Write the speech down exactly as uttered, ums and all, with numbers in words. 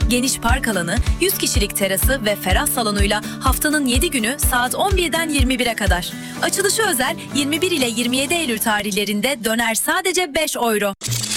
Geniş park alanı, yüz kişilik terası ve ferah salonuyla haftanın yedi günü saat on birden yirmi bire kadar. Açılışı özel yirmi bir ile yirmi yedi Eylül tarihlerinde döner sadece beş euro.